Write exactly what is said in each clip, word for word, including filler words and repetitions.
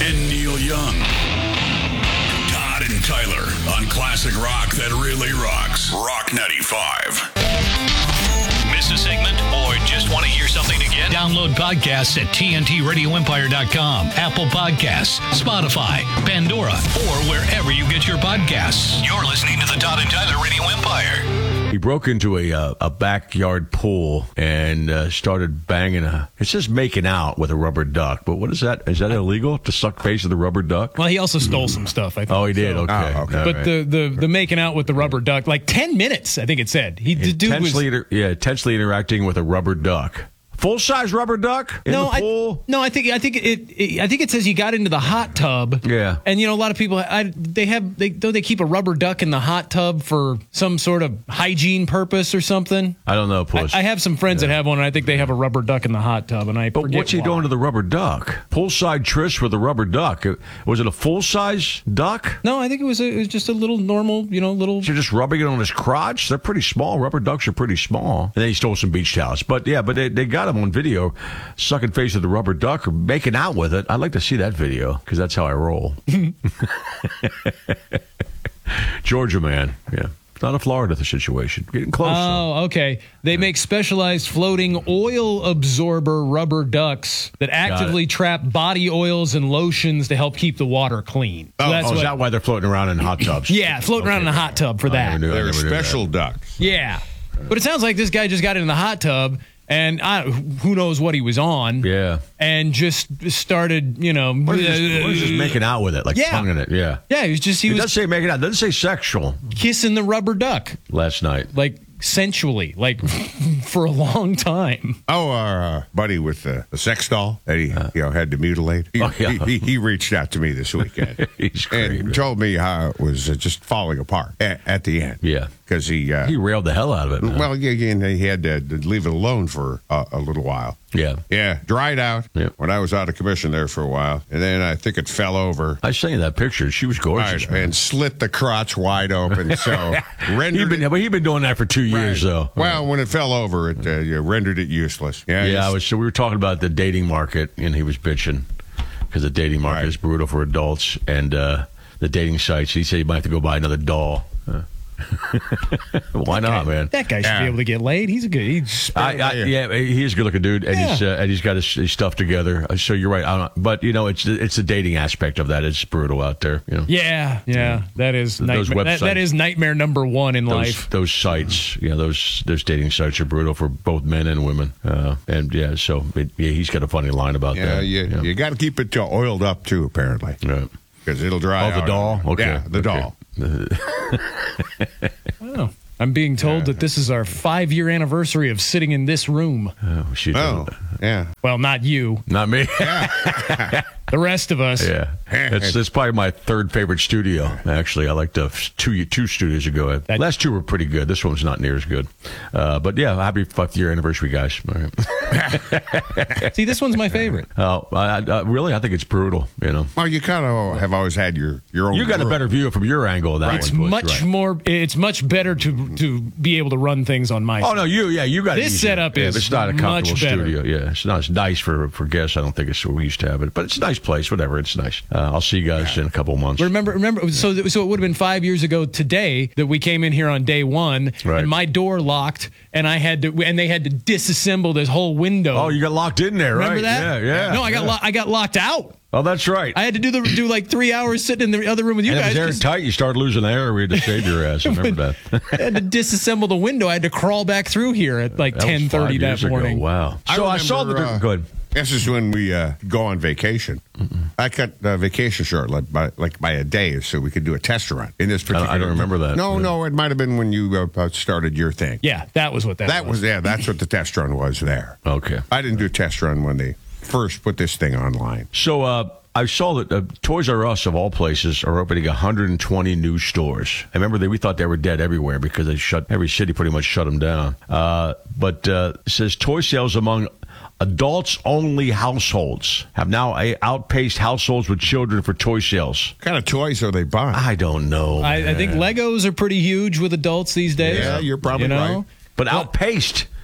and Neil Young. Todd and Tyler on classic rock that really rocks. Rock ninety-five. Miss a segment or just want to hear something again? Download podcasts at T N T radio empire dot com, Apple Podcasts, Spotify, Pandora, or wherever you get your podcasts. You're listening to the Todd and Tyler Radio Empire. He broke into a uh, a backyard pool and uh, started banging a. It says making out with a rubber duck, but what is that? Is that illegal to suck face with a rubber duck? Well, he also stole some stuff, I think. Oh, he did. So. Okay. Oh, okay. But right. the, the the making out with the rubber duck, like ten minutes, I think it said. He the dude was intensely, inter- yeah, intensely interacting with a rubber duck. Full size rubber duck in no, the pool. I, no, I think I think it, it I think it says he got into the hot tub. Yeah, and you know a lot of people I, they have they don't they keep a rubber duck in the hot tub for some sort of hygiene purpose or something. I don't know, Puss. I, I have some friends Yeah. that have one, and I think they have a rubber duck in the hot tub, and I. But forget what's he why. doing to the rubber duck? Poolside tryst with a rubber duck. Was it a full size duck? No, I think it was a, it was just a little normal, you know, little. You're just rubbing it on his crotch. They're pretty small. Rubber ducks are pretty small. And then he stole some beach towels. But yeah, but they, they got him on video, sucking face with the rubber duck or making out with it. I'd like to see that video because that's how I roll. Georgia man, yeah. Not a Florida situation. Getting close. Oh, okay. They make specialized floating oil absorber rubber ducks that actively trap body oils and lotions to help keep the water clean. So Oh, that's oh, is what- that why they're floating around in hot tubs? Yeah, floating around in a hot tub for I that. never knew- I They're never knew that. special ducks. Yeah. But it sounds like this guy just got in the hot tub and I, who knows what he was on. Yeah. And just started, you know. What is just, what is just making out with it, like Yeah. tonguing it? Yeah. Yeah, he was just, he It was does say making out. It doesn't say sexual kissing the rubber duck, last night. like sensually, like for a long time. Oh, our uh, buddy with the, the sex doll that he you know had to mutilate. He, Oh, yeah. he, he, he reached out to me this weekend He's great. and told me how it was uh, just falling apart at, at the end. Yeah. Because he, uh, He railed the hell out of it, man. well, yeah, yeah, and he had to, to leave it alone for uh, a little while. Yeah. Yeah, dried out Yep. when I was out of commission there for a while, and then I think it fell over. I seen that picture. She was gorgeous, Right, man. and slit the crotch wide open. So rendered He'd been, it, but he'd been doing that for two years, Right. though. Well, when it fell over, it uh, you rendered it useless. Yeah, Yeah, I it's- was. So we were talking about the dating market, and he was bitching because the dating market Right. is brutal for adults, and uh, the dating sites. He said you might have to go buy another doll. Uh, Why not, man? That guy should Yeah. be able to get laid. He's a good. He's, I, I, yeah, he is a good-looking dude, and he's Yeah. uh, and he's got his, his stuff together. Uh, So you're right. I don't, but you know, it's it's the dating aspect of that. It's brutal out there. You know, yeah, yeah. That is Those nightmare. That, that websites. is nightmare number one in those life. those sites. Yeah, those those dating sites are brutal for both men and women. Uh, and yeah, so it, yeah, he's got a funny line about Yeah, that. you, yeah. you got to keep it uh, oiled up too, apparently, Right. because it'll dry Oh, the out. doll? Okay. Yeah, the Okay. doll. Oh, I'm being told that this is our five year anniversary of sitting in this room. Oh, she Oh, did. yeah. Well, not you, Not me. the rest of us. Yeah, it's it's probably my third favorite studio. Actually, I liked the two two studios ago. That- Last two were pretty good. This one's not near as good. Uh, but yeah, happy fifth year anniversary, guys. All right. See, this one's my favorite. Oh, I, I, really, I think it's brutal. You know, Well, you kind of have always had your, your own. you got a world. better view from your angle of that It's one. Puss, much right. more. It's much better to to be able to run things on my. Oh no, you yeah, you got it This easier. setup Yeah, is but it's not a comfortable much better. studio. Yeah, it's not as nice for for guests. I don't think it's where we used to have it, but it's a nice place. Whatever, it's nice. Uh, I'll see you guys in a couple of months. Remember, remember. So, so it would have been five years ago today that we came in here on day one, Right. and my door locked, and I had to, and they had to disassemble this whole window. Oh, you got locked in there, remember right? that? Yeah, yeah. No, I got, yeah. lo- I got locked out. Oh, that's right. I had to do the do like three hours sitting in the other room with you and guys. it was 'cause airtight. You started losing air. We had to save your ass. I remember that. I had to disassemble the window. I had to crawl back through here at like That was ten thirty five that years ago. morning. Wow. I So I, saw the. remember, uh, good. This is when we uh, go on vacation. I cut uh, vacation short, like by, like by a day, so we could do a test run in this I don't- particular. I don't remember that. No, Yeah. no, it might have been when you uh, started your thing. Yeah, that was what that, That was yeah. That's what the test run was there. Okay. I didn't do a test run when they first put this thing online. So uh, I saw that uh, Toys R Us, of all places, are opening one hundred twenty new stores. I remember they, we thought they were dead everywhere because they shut every city pretty much shut them down. Uh, but uh, it says toy sales among adults-only households have now uh, outpaced households with children for toy sales. What kind of toys are they buying? I don't know. I, I think Legos are pretty huge with adults these days. Yeah, you're probably you know? right. But outpaced.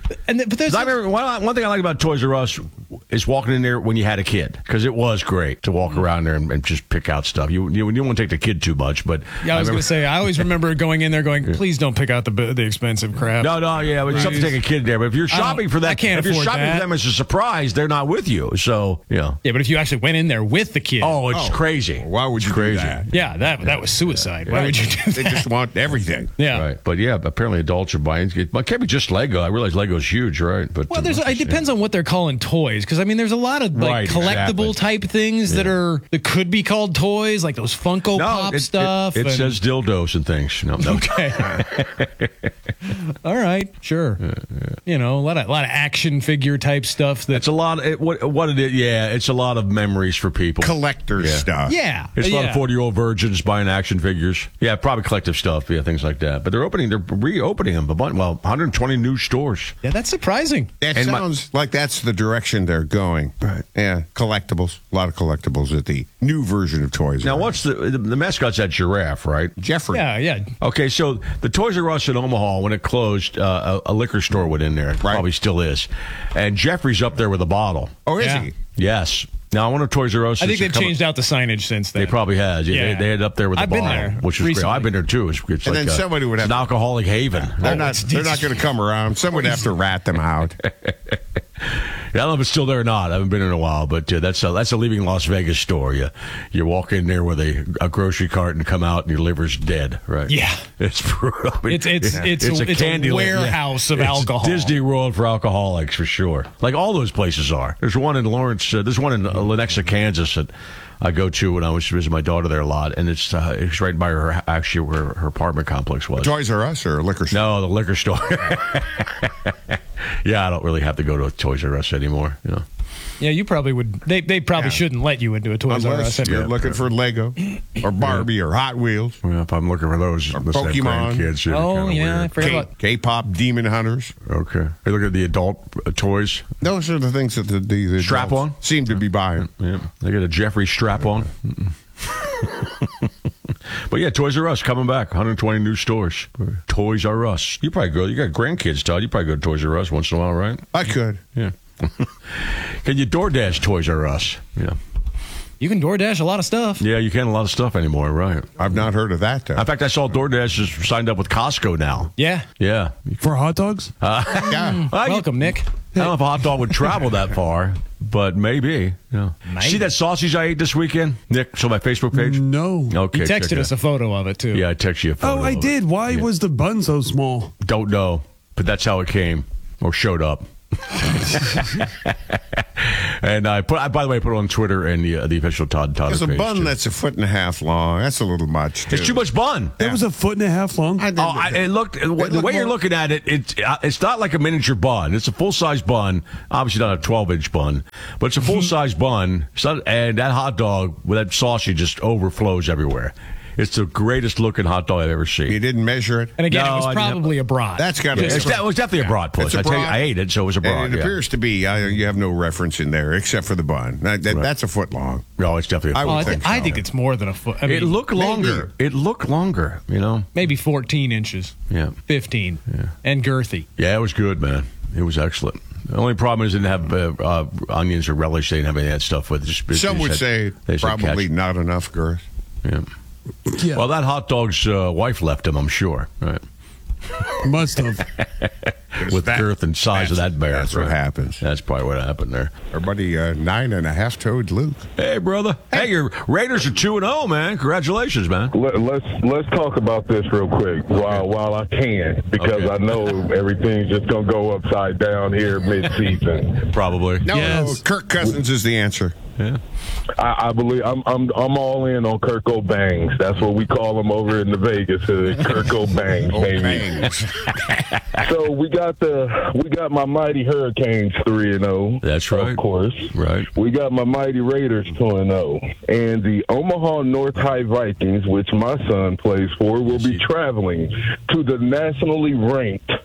And th- but there's I remember one, one thing I like about Toys R Us is walking in there when you had a kid, because it was great to walk around there and, and just pick out stuff. You you, you don't want to take the kid too much, but yeah, I was remember- going to say I always remember going in there going, please don't pick out the the expensive crap. No, no, yeah, but it's tough to take a kid there. But if you're I don't- shopping for that, I can't if you're afford shopping that. for them as a surprise, they're not with you. So, yeah. Yeah, but if you actually went in there with the kid, Oh, it's Oh, crazy. Why would It's you crazy? do that? yeah, that that was suicide. Why Right. would you do They that? just want everything. Yeah. Right. But yeah, apparently adults are buying it. Well, it can't be just Lego. I realize Lego's huge, right? But Well, there's it depends on what they're calling toys, because I mean, there's a lot of like Right, collectible exactly. type things that are that could be called toys, like those Funko No, Pop it, stuff. It, it and- says dildos and things. No, no. okay. All right, sure. You know, a lot of a lot of action figure type stuff. That It's a lot. Of, it, what what it is? Yeah, it's a lot of memories for people. Collector Yeah. stuff. yeah, It's a lot yeah. of forty-year-old virgins buying action figures. Yeah, probably collective stuff. Yeah, things like that. But they're opening, they're reopening them. A bunch, well, one hundred twenty new stores. Yeah, that's surprising. That And my- sounds like that's the direction they're going. Right. Yeah, collectibles. A lot of collectibles at the new version of Toys Now, R Us. what's the the, the mascot's that giraffe, right? Jeffrey? Yeah, yeah. Okay, so the Toys R Us in Omaha, when it closed, uh, a, a liquor store went in there. It Right. Probably still is. And Jeffrey's up there with a bottle. Oh, is Yeah. he? Yes. Now, I wonder if Toys R Us. I is think they've come- changed out the signage since then. They probably has. Yeah, Yeah. They, they had it up there with I've the been bottle, there which was recently. great. I've been there too. It's, it's And like then a- somebody would it's have- an alcoholic haven. They're Oh, not. They're not going to come around. Someone would have to rat them out. I don't know if it's still there or not. I haven't been in a while, but uh, that's a, that's a leaving Las Vegas store. You you walk in there with a, a grocery cart and come out and your liver's dead. Right? Yeah. it's brutal. I mean, It's- it's- it's a- it's a candy land. warehouse of It's alcohol. Disney World for alcoholics for sure. Like all those places are. There's one in Lawrence. Uh, there's one in uh, Lenexa, Kansas that I go to when I was visiting my daughter there a lot, and it's uh, it's right by her actually where her apartment complex was. Toys R Us or a liquor store? No, the liquor store. Yeah, I don't really have to go to a Toys R Us anymore. You know. Yeah, you probably would. They they probably Yeah. shouldn't let you into a Toys R Unless Us. you're Yeah. looking for Lego or Barbie or Hot Wheels, Well, if I'm looking for those, let's have Pokemon. grandkids, yeah, Oh, kinda yeah, I weird. forgot K- about. K-pop Demon Hunters. Okay. Hey, look at the adult uh, toys. Those are the things that the, the, the Strap adults on? seem to be buying. Yeah, they got a Jeffrey strap on. But yeah, Toys R Us coming back. one hundred twenty new stores. Toys R Us. You probably go. You got grandkids, Todd. You probably go to Toys R Us once in a while, right? I could. Yeah. Can you DoorDash Toys R Us? Yeah. You can DoorDash a lot of stuff. Yeah, you can a lot of stuff anymore, right? I've not heard of that. Though. In fact, I saw DoorDash is signed up with Costco now. Yeah. Yeah. For hot dogs? yeah. Well, you- Welcome, Nick. I don't know if a hot dog would travel that far, but maybe. Yeah. Maybe. See that sausage I ate this weekend, Nick? So my Facebook page. No. Okay. He check texted it us a out. photo of it too. Yeah, I texted you a photo. Oh, I of it. did. Why Yeah. was the bun so small? Don't know, but that's how it came or showed up. And I put. I, by the way, I put it on Twitter and the uh, the official Todd Todd There's a page, bun too. that's a foot and a half long. That's a little much. It's too much bun. It was a foot and a half long. I did- Oh, I, it looked the look way you're more- looking at it. It's uh, it's not like a miniature bun. It's a full size bun. Obviously not a twelve inch bun, but it's a full size bun. It's not, and that hot dog with that sausage just overflows everywhere. It's the greatest looking hot dog I've ever seen. You didn't measure it. And again, No, it was I didn't probably a brat. That's got to It's be. de- it was definitely a broad puss. It's a I, tell you, broad. I ate it, so it was a broad. And it yeah. appears to be. Uh, you have no reference in there except for the bun. That, that- Right. That's a foot long. No, it's definitely. A I Oh, would I, think thi- I so. think it's more than a foot. I mean, it looked longer. It looked longer. You know. maybe fourteen inches, Yeah. fifteen, and girthy. Yeah, it was good, man. It was excellent. The only problem is it didn't have uh, uh, onions or relish. They didn't have any of that stuff with it. Just, they Some just would had- say they said probably catch- not enough girth. Yeah. Yeah. Well, that hot dog's uh, wife left him, I'm sure. Right. Must have. With that- girth and size of that's- that bear. that's what right. happens. That's probably what happened there. Our buddy uh, nine and a half toed Luke. Hey, brother. Hey, your Raiders are two and zero, man. Congratulations, man. Let, let's let's talk about this real quick while while I can, because Okay. I know everything's just gonna go upside down here mid-season. Probably. No, Yes. no, Kirk Cousins is the answer. Yeah. I, I believe I'm I'm I'm all in on Kirk O'Bangs. That's what we call him over in the Vegas. Uh, Kirk O'Bangs, Oh, baby. bangs. So we got the we got my mighty Hurricanes three and zero. That's right. Of course. Right. We got my mighty Raiders two and zero, and the Omaha North High Vikings, which my son plays for, will be traveling to the nationally ranked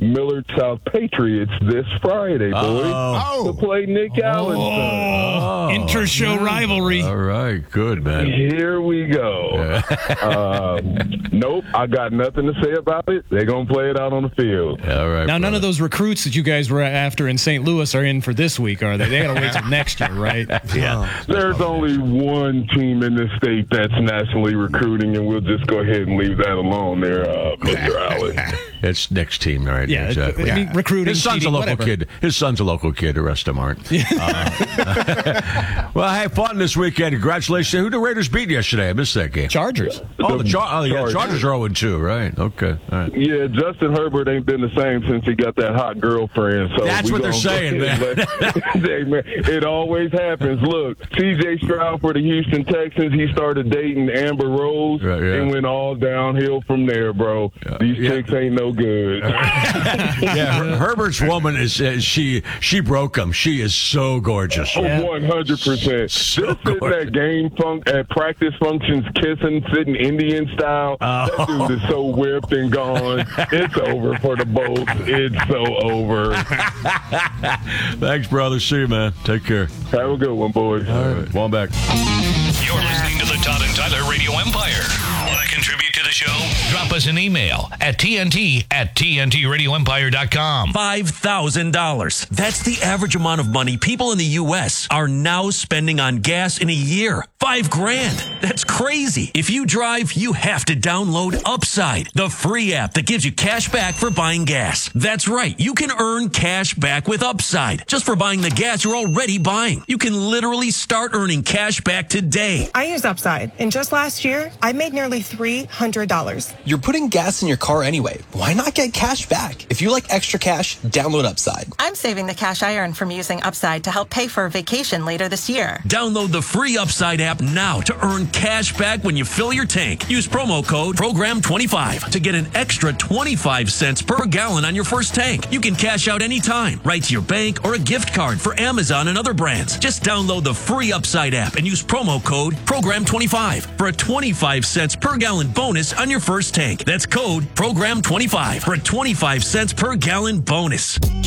Millard South Patriots this Friday, boys. Oh. To play Nick Allen's son. Oh, inter-show rivalry. All right, good, man. Here we go. um, nope, I got nothing to say about it. They're going to play it out on the field. All right. Now, none brother. of those recruits that you guys were after in Saint Louis are in for this week, are they? They got to wait till next year, right? Yeah. There's only one team in this state that's nationally recruiting, and we'll just go ahead and leave that alone there, uh, Mister Allen. It's Nick's team, right? Yeah, exactly. I mean, recruiting, His son's cheating, a local whatever. kid. His son's a local kid. The rest of them aren't. Uh, well, hey, fun this weekend. Congratulations. Who the Raiders beat yesterday? I missed that game. Chargers. Oh, the Char- oh, yeah, Chargers. Chargers are oh and two, right? Okay. All right. Yeah, Justin Herbert ain't been the same since he got that hot girlfriend. So That's we what they're gonna go saying, ahead man. and let- Hey, man. It always happens. Look, C J Stroud for the Houston Texans, he started dating Amber Rose Right, yeah. and went all downhill from there, bro. Yeah. These Yeah. chicks ain't no good. Yeah, Her- Herbert's woman is uh, she she broke him. She is so gorgeous. Oh, one hundred percent. Just So sitting gorgeous. at game fun- at practice functions, kissing, sitting Indian style. Oh. That dude is so whipped and gone. It's over for the Bolts. It's so over. Thanks, brother. See you, man. Take care. Have a good one, boys. All right, come on back. You're listening to the Todd and Tyler Radio Empire. Want to contribute to the show? Drop us an email at T N T at T N T radio empire dot com. five thousand dollars. That's the average amount of money people in the U S are now spending on gas in a year. Five grand. That's crazy. If you drive, you have to download Upside, the free app that gives you cash back for buying gas. That's right. You can earn cash back with Upside just for buying the gas you're already buying. You can literally start earning cash back today. I use Upside, and just last year, I made nearly three hundred dollars. You're putting gas in your car anyway. Why not get cash back? If you like extra cash, download Upside. I'm saving the cash I earn from using Upside to help pay for a vacation later this year. Download the free Upside app now to earn cash back when you fill your tank. Use promo code program twenty-five to get an extra twenty-five cents per gallon on your first tank. You can cash out anytime, right to your bank or a gift card for Amazon and other brands. Just download the free Upside app and use promo code program twenty-five for a twenty-five cents per gallon bonus on your first tank. That's code program twenty-five for a twenty-five cents per gallon bonus.